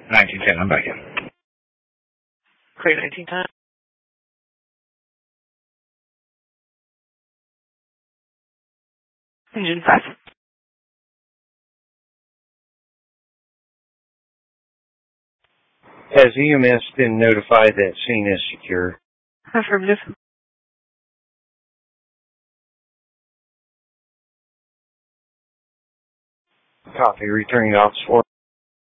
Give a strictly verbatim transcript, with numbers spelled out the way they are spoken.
nineteen ten, I'm back in. Clear nineteen ten. Engine five. Has E M S been notified that scene is secure? Affirmative. Copy. Returning to Office four.